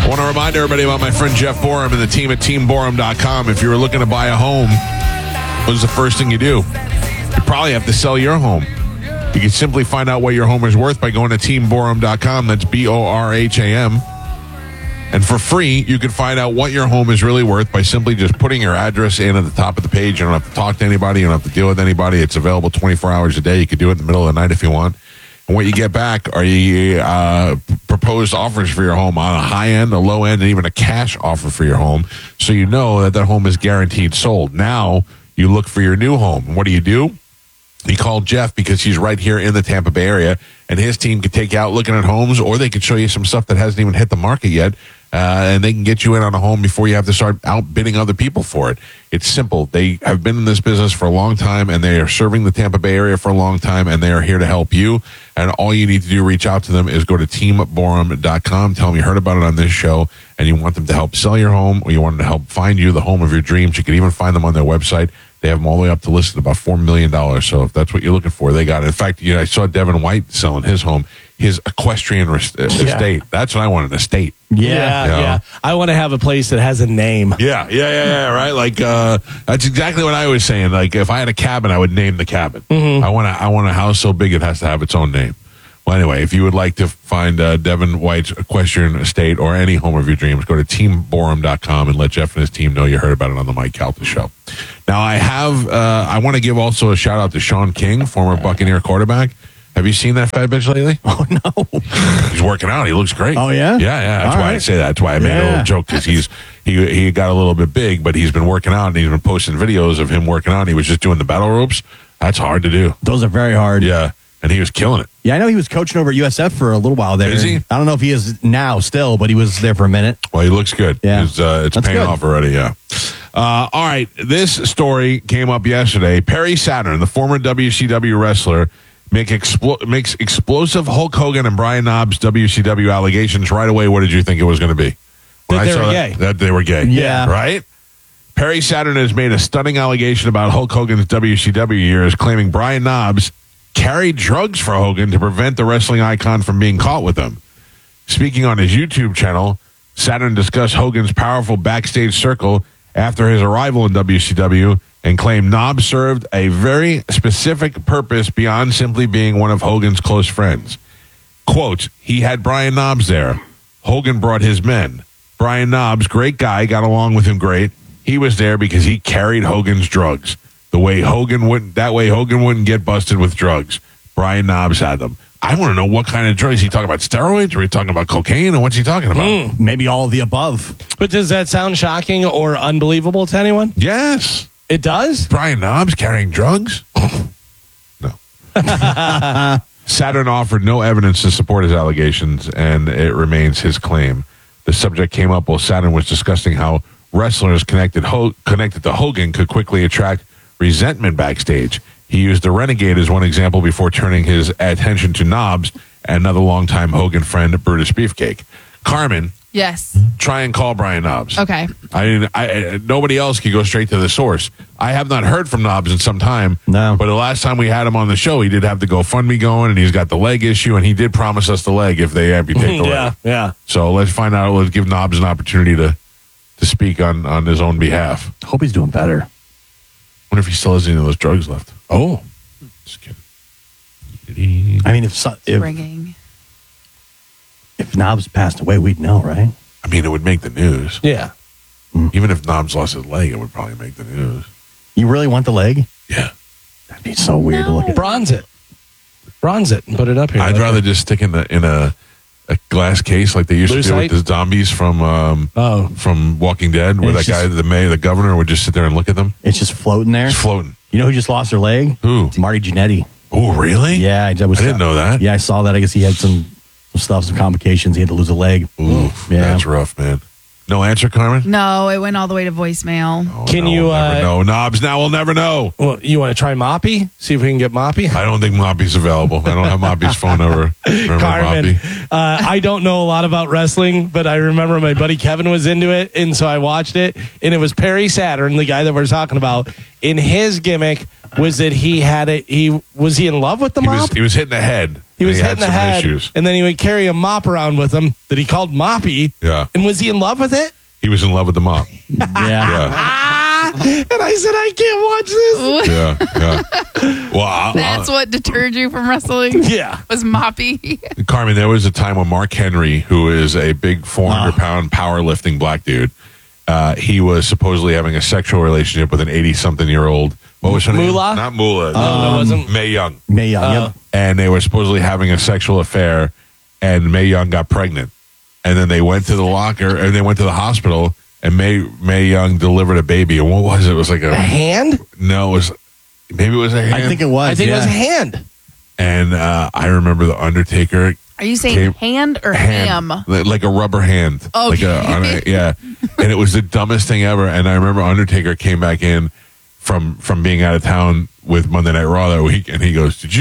Want to remind everybody about my friend Jeff Borum and the team at teamborum.com. If you were looking to buy a home, what's the first thing you do? You probably have to sell your home. You can simply find out what your home is worth by going to teamborum.com. That's BORHAM. And for free, you can find out what your home is really worth by simply just putting your address in at the top of the page. You don't have to talk to anybody. You don't have to deal with anybody. It's available 24 hours a day. You can do it in the middle of the night if you want. And what you get back are proposed offers for your home on a high end, a low end, and even a cash offer for your home. So you know that home is guaranteed sold. Now you look for your new home. And what do? You call Jeff because he's right here in the Tampa Bay area, and his team could take you out looking at homes, or they could show you some stuff that hasn't even hit the market yet. And they can get you in on a home before you have to start outbidding other people for it. It's simple. They have been in this business for a long time, and they are serving the Tampa Bay area for a long time, and they are here to help you. And all you need to do, reach out to them, is go to teamborum.com. Tell them you heard about it on this show, and you want them to help sell your home, or you want them to help find you the home of your dreams. You can even find them on their website. They have them all the way up to listed about $4 million. So if that's what you're looking for, they got it. In fact, I saw Devin White selling his home, his equestrian estate. That's what I want, an estate. Yeah. I want to have a place that has a name. Yeah, right? Like, that's exactly what I was saying. Like, if I had a cabin, I would name the cabin. Mm-hmm. I want a house so big it has to have its own name. Well, anyway, if you would like to find Devin White's equestrian estate or any home of your dreams, go to teamborum.com and let Jeff and his team know you heard about it on the Mike Calta Show. Now, I want to give also a shout out to Sean King, former Buccaneer quarterback. Have you seen that fat bitch lately? Oh, no. He's working out. He looks great. Oh, yeah? Yeah. That's why I say that. That's why I made a little joke, because he got a little bit big, but he's been working out, and he's been posting videos of him working out. And he was just doing the battle ropes. That's hard to do. Those are very hard. Yeah. And he was killing it. Yeah, I know he was coaching over at USF for a little while there. Is he? I don't know if he is now still, but he was there for a minute. Well, he looks good. Yeah. It's That's paying good. off already, yeah. All right. This story came up yesterday. Perry Saturn, the former WCW wrestler, makes explosive Hulk Hogan and Brian Knobbs WCW allegations. Right away, what did you think it was going to be? That they were gay. That they were gay. Yeah. Right? Perry Saturn has made a stunning allegation about Hulk Hogan's WCW years, claiming Brian Knobbs carried drugs for Hogan to prevent the wrestling icon from being caught with them. Speaking on his YouTube channel, Saturn discussed Hogan's powerful backstage circle after his arrival in WCW and claimed Knobbs served a very specific purpose beyond simply being one of Hogan's close friends. Quote, he had Brian Knobbs there. Hogan brought his men. Brian Knobbs, great guy, got along with him great. He was there because he carried Hogan's drugs. That way Hogan wouldn't get busted with drugs. Brian Knobbs had them. I want to know what kind of drugs. Is he talking about steroids, or are he talking about cocaine, or what's he talking about? Maybe all of the above. But does that sound shocking or unbelievable to anyone? Yes. It does? Brian Knobbs carrying drugs? No. Saturn offered no evidence to support his allegations, and it remains his claim. The subject came up while Saturn was discussing how wrestlers connected to Hogan could quickly attract resentment backstage. He used the Renegade as one example before turning his attention to Knobbs and another longtime Hogan friend, Brutus Beefcake. Carmen, Yes. try and call Brian Knobbs. Okay. Nobody else can go straight to the source. I have not heard from Knobbs in some time. No. But the last time we had him on the show, he did have the GoFundMe going, and he's got the leg issue, and he did promise us the leg if they amputate the leg. Yeah. So let's find out. Let's give Knobbs an opportunity to speak on his own behalf. Hope he's doing better. Wonder if he still has any of those drugs left. Oh. Just kidding. I mean, Ringing. if Knobbs passed away, we'd know, right? I mean, it would make the news. Yeah. Even if Knobbs lost his leg, it would probably make the news. You really want the leg? Yeah. That'd be so weird to look at. Bronze it and put it up here. I'd rather just stick in a glass case like they used to do with the zombies from Walking Dead, where It's that guy, the governor, would just sit there and look at them. It's just floating there. It's floating. You know who just lost their leg? Who? It's Marty Jannetty. Oh, really? Yeah, I didn't know that. Yeah, I saw that. I guess he had some stuff, some complications. He had to lose a leg. Oof, Yeah. that's rough, man. No answer, Carmen? No, it went all the way to voicemail. Oh, Can no, you, we'll never know. Knobbs, now we'll never know. Well, you want to try Moppy? See if we can get Moppy? I don't think Moppy's available. I don't have Moppy's phone number. Remember Carmen, Moppy? I don't know a lot about wrestling, but I remember my buddy Kevin was into it, and so I watched it, and it was Perry Saturn, the guy that we're talking about. In his gimmick was that he had it. Was he in love with the mop? He was hitting the head. He was He had hitting the some head, issues. and then he would carry a mop around with him that he called Moppy. Yeah. And was he in love with it? He was in love with the mop. Yeah. Yeah. And I said, I can't watch this. Yeah. Well, That's what deterred you from wrestling? Yeah. Was Moppy. Carmen, there was a time when Mark Henry, who is a big 400-pound powerlifting black dude, he was supposedly having a sexual relationship with an 80-something-year-old. What was her name? Moolah? Not Moolah. No, it wasn't. Mae Young. Mae Young. Yep. And they were supposedly having a sexual affair, and Mae Young got pregnant. And then they went to the locker, and they went to the hospital, and Mae Young delivered a baby. And what was it? It was like A hand? No, it was, maybe it was a hand. I think it was. I think yeah. it was a hand. And I remember the Undertaker. Are you saying hand or ham? Like a rubber hand. Okay. Yeah. And it was the dumbest thing ever. And I remember Undertaker came back in from being out of town with Monday Night Raw that week, and he goes, Did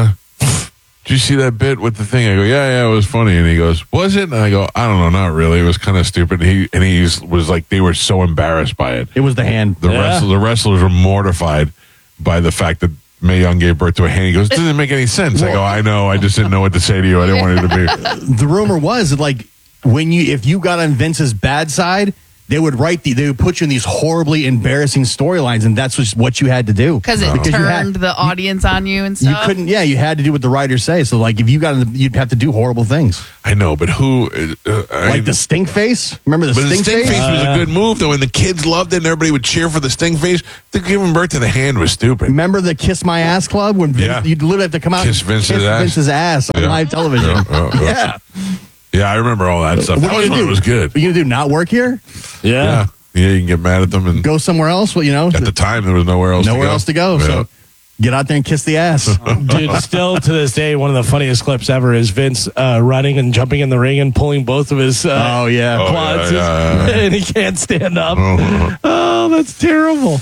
you see that bit with the thing? I go, yeah, it was funny. And he goes, was it? And I go, I don't know, not really. It was kind of stupid. He was like, they were so embarrassed by it. It was the hand. The wrestlers were mortified by the fact that Mae Young gave birth to a hand. He goes, doesn't make any sense. I go, I know. I just didn't know what to say to you. I didn't want it to be. The rumor was that, like, if you got on Vince's bad side, they would put you in these horribly embarrassing storylines, and that's just what you had to do. Because it turned the audience on you and You stuff. couldn't. Yeah, you had to do what the writers say. So, like, if you got, you'd have to do horrible things. I know, but who? Like the stink face. Remember the But the stink stink face face? was a good move, though, and the kids loved it, and everybody would cheer for the stink face. The giving birth to the hand was stupid. Remember the Kiss My Ass Club when Yeah. you'd literally have to come out Kiss and Vince's kiss ass. Vince's ass on Yeah. live television? Yeah. Yeah, I remember all that stuff. That was when it was good. What you gonna do? Not work here? Yeah, you can get mad at them, and Go somewhere else? Well, at the time there was nowhere else. nowhere else to go. Yeah. So get out there and kiss the ass. Dude, still to this day, one of the funniest clips ever is Vince running and jumping in the ring and pulling both of his Oh, yeah. Oh, quads, yeah. and he can't stand up. Oh, that's terrible.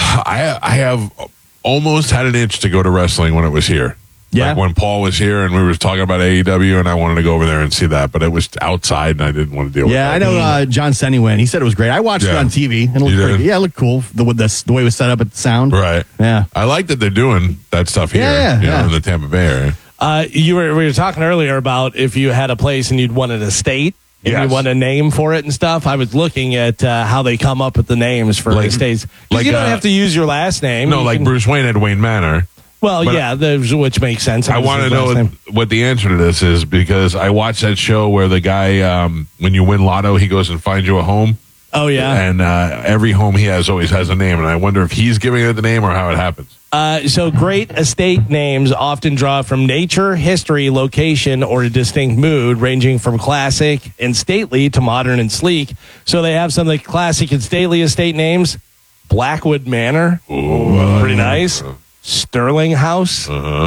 I have almost had an itch to go to wrestling when it was here. Yeah. Like when Paul was here and we were talking about AEW, and I wanted to go over there and see that, but it was outside and I didn't want to deal with Yeah, that. I know John Senny went. He said it was great. I watched it Yeah. on TV. And it looked You did? pretty, yeah, it looked cool. The way it was set up at the sound. Right. Yeah. I like that they're doing that stuff here, Yeah. in the Tampa Bay area. We were talking earlier about if you had a place and you'd wanted a state, if Yes. you want a name for it and stuff. I was looking at how they come up with the names for Like- estates. like, You don't have to use your last name. No, You like can- Bruce Wayne had Wayne Manor. Well, but- yeah, which makes sense. I want to His last know name. what the answer to this is, because I watched that show where the guy, when you win lotto, he goes and finds you a home. Oh, yeah. And every home he has always has a name. And I wonder if he's giving it the name or how it happens. So great estate names often draw from nature, history, location, or a distinct mood, ranging from classic and stately to modern and sleek. So they have some of the classic and stately estate names. Blackwood Manor. Pretty nice. Sterling House.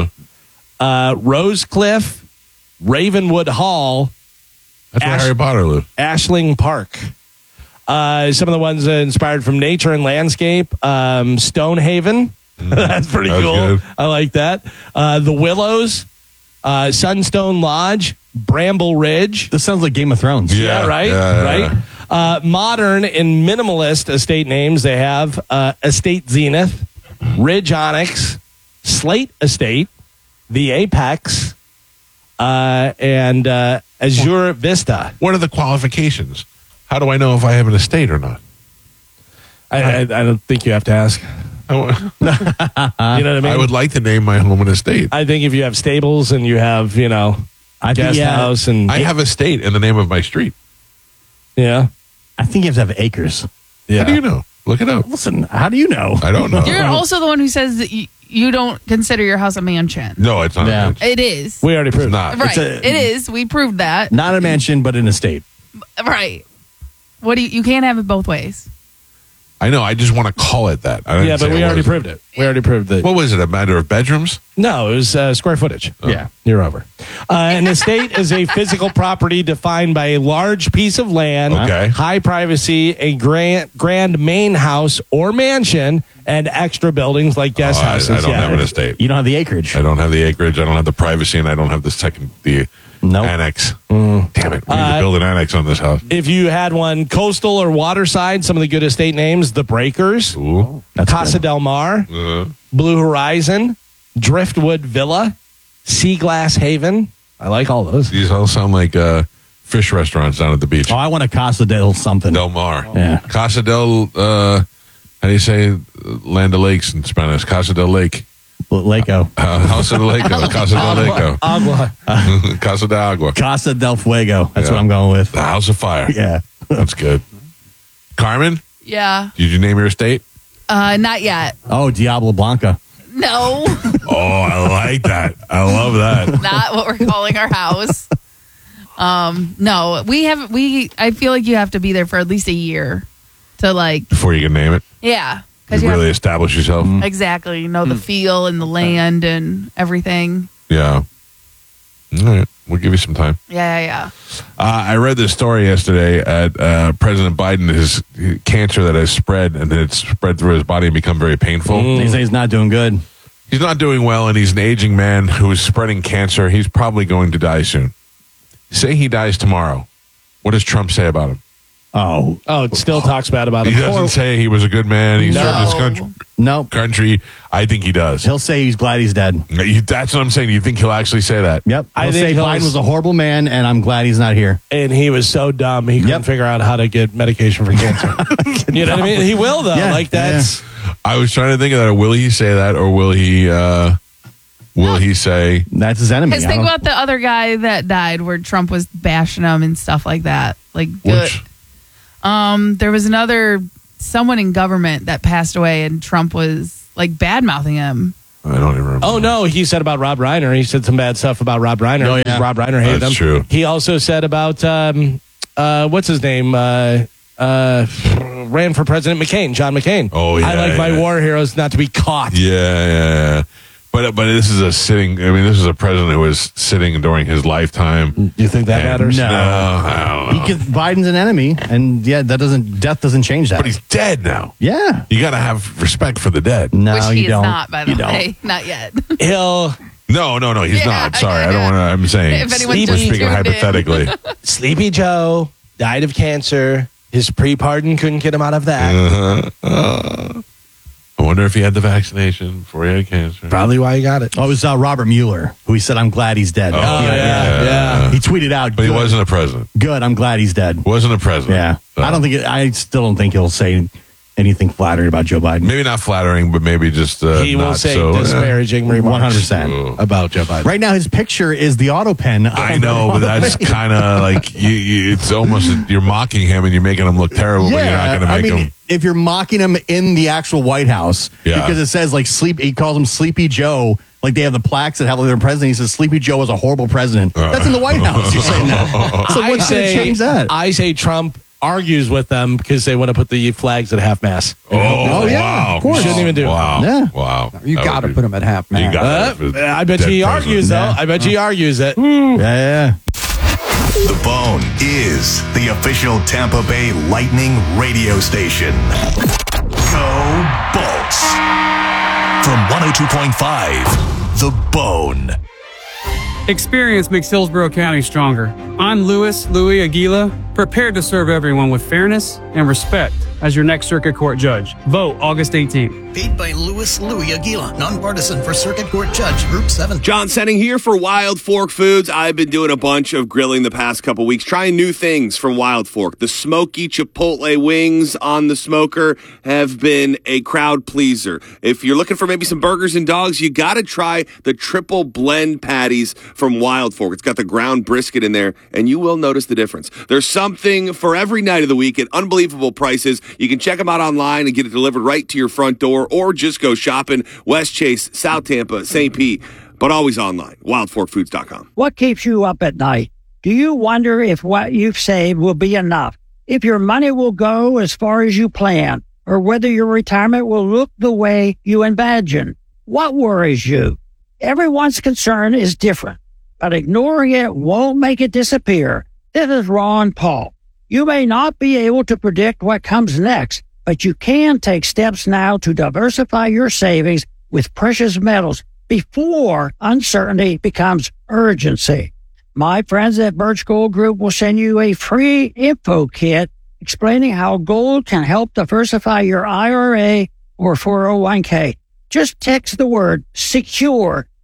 Rosecliff. Ravenwood Hall. That's where Harry Potter lived. Ashling Park. Some of the ones inspired from nature and landscape. Stonehaven. That's pretty That's cool. good. I like that. The Willows. Sunstone Lodge. Bramble Ridge. This sounds like Game of Thrones. Yeah, right. Right. Modern and minimalist estate names. They have Estate Zenith, Ridge Onyx, Slate Estate, the Apex, and Azure Vista. What are the qualifications? How do I know if I have an estate or not? I don't think you have to ask. I wa- You know what I mean? I would like to name my home an estate. I think if you have stables and you have, I think, guest house and I have estate in the name of my street. yeah. I think you have to have acres. How do you know? Look it up. Listen, how do you know? I don't know. You're also the one who says that you don't consider your house a mansion. No, it's not. Yeah. It's It is. We already proved not. Right. a- It is. We proved that. Not a mansion, but an estate. Right. What do you can't have it both ways. I know. I just want to call it that. I didn't Yeah, say but we it already was. proved it. We already proved that. What was it? A matter of bedrooms? No, it was square footage. Yeah. You're over. An estate is a physical property defined by a large piece of land, Okay. high privacy, a grand main house or mansion, and extra buildings like guest Oh, I houses. don't have an Yeah. estate. You don't have the acreage. I don't have the acreage. I don't have the privacy, and I don't have the Nope. annex. Damn it! We need to build an annex on this house. If you had one coastal or waterside, some of the good estate names: The Breakers, Ooh. That's Casa good. del Mar, Blue Horizon, Driftwood Villa, Sea Glass Haven. I like all those. These all sound like fish restaurants down at the beach. Oh, I want a Casa del something. Del Mar. Yeah. Casa del, how do you say Land of Lakes in Spanish? Casa del Lake. Laco. House of the Laco. Casa del Laco. Agua. Casa de Agua. Casa del Fuego. That's Yeah. what I'm going with. The House of Fire. Yeah. That's good. Carmen, Yeah. did you name your estate? Not yet. Oh, Diablo Blanca. No, Oh, I like that. I love that. not what we're calling our house. No, I feel like you have to be there for at least a year to like, Before you can name it, yeah. you You really have, establish yourself. exactly. You know the feel and the land and everything. Yeah. All right. We'll give you some time. Yeah. I read this story yesterday at President Biden, his cancer that has spread and it's spread through his body and become very painful. They say he's not doing good. He's not doing well, and he's an aging man who is spreading cancer. He's probably going to die soon. Say he dies tomorrow. What does Trump say about him? Oh, It still talks bad about He him. doesn't say he was a good man. He served his no. country. I think he does. He'll say he's glad he's dead. That's what I'm saying. You think he'll actually say that? Yep. I He'll think say he'll- Biden was a horrible man, and I'm glad he's not here. And he was so dumb, he couldn't Yep. figure out how to get medication for cancer. You know what I mean? He will, though. Yeah, Like, that's... I was trying to think of that. Will he say that, or will he? Will he say? That's his enemy. Because think about the other guy that died where Trump was bashing him and stuff like that. Like, good. Which? There was someone in government that passed away and Trump was like bad mouthing him. I don't even remember. Oh, no, he said about Rob Reiner. He said some bad stuff about Rob Reiner. Oh, yeah. because Rob Reiner hated That's him. true. He also said about, what's his name? Ran for President McCain, John McCain. Oh, yeah, I like my yeah. war heroes not to be caught. Yeah. But this is this is a president who was sitting during his lifetime. Do you think that And- matters? No. I don't know. Biden's an enemy, and yeah, death doesn't change that. But he's dead now. Yeah. You got to have respect for the dead. No, Which you he is don't. not, by the You don't. way. Not yet. He'll... No, he's Yeah, not. Sorry, yeah, I don't want to. I'm saying If anyone we're just speaking tuned in. hypothetically. Sleepy Joe died of cancer. His pre-pardon couldn't get him out of that. I wonder if he had the vaccination before he had cancer. Probably why he got it. Oh, it was Robert Mueller, who he said, I'm glad he's dead. yeah. He tweeted out, But he good, wasn't a president. good, I'm glad he's dead. Wasn't a president. Yeah. So, I still don't think he'll say anything flattering about Joe Biden. Maybe not flattering, but maybe just He will not say so. disparaging remarks 100%. about Joe Biden. Right now, his picture is the auto pen. I know, but that's kind of like it's almost you're mocking him and you're making him look terrible, but you're not going to make him. If you're mocking him in the actual White House, Yeah. because it says like he calls him Sleepy Joe. Like they have the plaques that have their president. He says Sleepy Joe was a horrible president. That's in the White House. You're saying that. So what's going to change that? I say Trump argues with them because they want to put the flags at half mast. Oh, yeah, wow. of course. Shouldn't even do it. Wow. Yeah. Wow. You That got to would be- put him at half You mast. got I bet you he argues, though. Yeah. I bet you he argues it. Yeah. The Bone is the official Tampa Bay Lightning radio station. Go Bolts. From 102.5, The Bone. Experience makes Hillsborough County stronger. I'm Louis Aguila, prepared to serve everyone with fairness and respect as your next Circuit Court judge. Vote August 18th. Paid by Louis Aguila, nonpartisan for Circuit Court Judge, Group 7. John Senning here for Wild Fork Foods. I've been doing a bunch of grilling the past couple weeks, trying new things from Wild Fork. The smoky Chipotle wings on the smoker have been a crowd pleaser. If you're looking for maybe some burgers and dogs, you got to try the triple blend patties from Wild Fork. It's got the ground brisket in there, and you will notice the difference. There's something for every night of the week at unbelievable prices. You can check them out online and get it delivered right to your front door, or just go shopping West Chase, South Tampa, St. Pete, but always online. WildForkFoods.com. What keeps you up at night? Do you wonder if what you've saved will be enough? If your money will go as far as you plan? Or whether your retirement will look the way you imagine? What worries you? Everyone's concern is different, but ignoring it won't make it disappear. This is Ron Paul. You may not be able to predict what comes next, but you can take steps now to diversify your savings with precious metals before uncertainty becomes urgency. My friends at Birch Gold Group will send you a free info kit explaining how gold can help diversify your IRA or 401k. Just text the word SECURE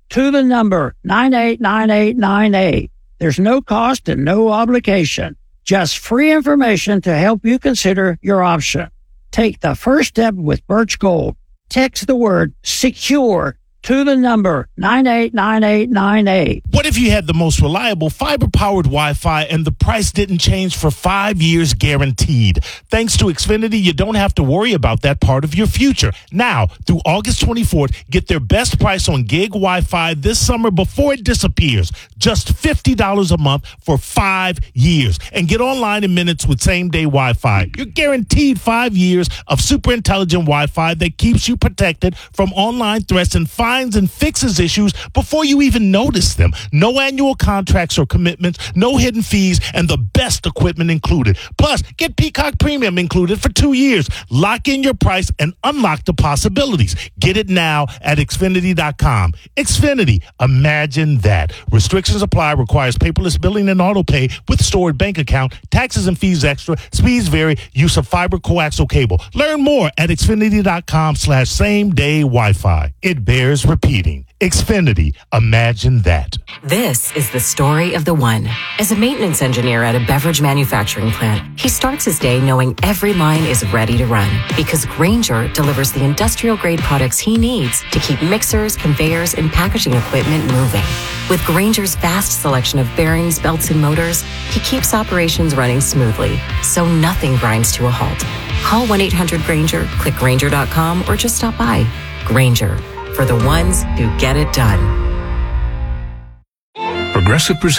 to the number 989898. There's no cost and no obligation. Just free information to help you consider your option. Take the first step with Birch Gold. Text the word SECURE to the number 989898. What if you had the most reliable fiber-powered Wi-Fi and the price didn't change for 5 years guaranteed? Thanks to Xfinity, you don't have to worry about that part of your future. Now, through August 24th, get their best price on gig Wi-Fi this summer before it disappears. Just $50 a month for 5 years. And get online in minutes with same-day Wi-Fi. You're guaranteed 5 years of super intelligent Wi-Fi that keeps you protected from online threats and finds and fixes issues before you even notice them. No annual contracts or commitments, no hidden fees, and the best equipment included. Plus, get Peacock Premium included for 2 years. Lock in your price and unlock the possibilities. Get it now at Xfinity.com. Xfinity, imagine that. Restrictions apply, requires paperless billing and auto pay with stored bank account, taxes and fees extra, speeds vary, use of fiber coaxial cable. Learn more at Xfinity.com/same-day Wi-Fi. It bears repeating. Xfinity, imagine that. This is the story of the one. As a maintenance engineer at a beverage manufacturing plant, he starts his day knowing every line is ready to run because Grainger delivers the industrial-grade products he needs to keep mixers, conveyors, and packaging equipment moving. With Grainger's vast selection of bearings, belts, and motors, he keeps operations running smoothly, so nothing grinds to a halt. Call 1-800-GRAINGER, click Grainger.com, or just stop by. Grainger, for the ones who get it done. Progressive presents